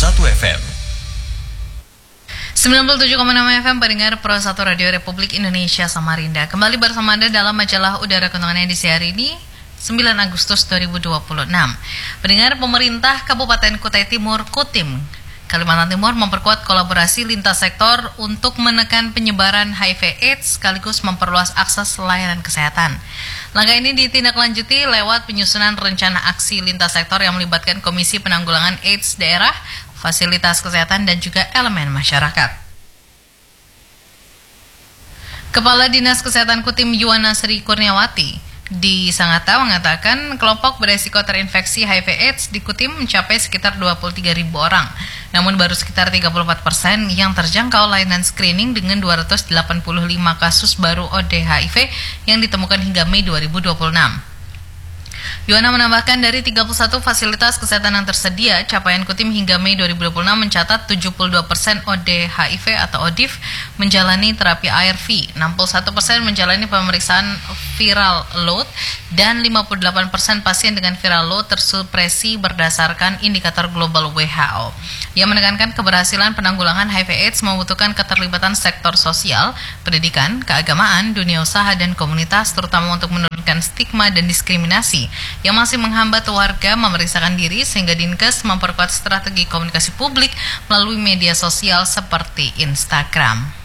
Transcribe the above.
FM. 97,6 FM pendengar Pro 1 Radio Republik Indonesia Samarinda. Kembali bersama Anda dalam majalah Udara Kentongan edisi hari ini 9 Agustus 2026. Pendengar, pemerintah Kabupaten Kutai Timur Kutim Kalimantan Timur memperkuat kolaborasi lintas sektor untuk menekan penyebaran HIV/AIDS sekaligus memperluas akses layanan kesehatan. Langkah ini ditindaklanjuti lewat penyusunan rencana aksi lintas sektor yang melibatkan Komisi Penanggulangan AIDS Daerah, fasilitas kesehatan, dan juga elemen masyarakat. Kepala Dinas Kesehatan Kutim Yuwana Sri Kurniawati di Sangatta mengatakan kelompok beresiko terinfeksi HIV/AIDS di Kutim mencapai sekitar 23.000 orang. Namun baru sekitar 34% yang terjangkau layanan screening dengan 285 kasus baru ODHIV yang ditemukan hingga Mei 2026. Yuwana menambahkan dari 31 fasilitas kesehatan yang tersedia, capaian Kutim hingga Mei 2026 mencatat 72% ODHIV atau ODIV menjalani terapi ARV, 61% menjalani pemeriksaan viral load, dan 58% pasien dengan viral load tersupresi berdasarkan indikator global WHO. Ia menekankan keberhasilan penanggulangan HIV/AIDS membutuhkan keterlibatan sektor sosial, pendidikan, keagamaan, dunia usaha, dan komunitas, terutama untuk menurunkan stigma dan diskriminasi yang masih menghambat warga memeriksakan diri, sehingga Dinkes memperkuat strategi komunikasi publik melalui media sosial seperti Instagram.